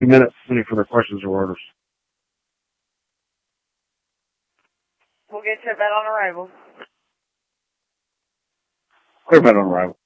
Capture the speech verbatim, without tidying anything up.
Two minutes. Any further questions or orders? We'll get you a bed on arrival. Clear bed on arrival.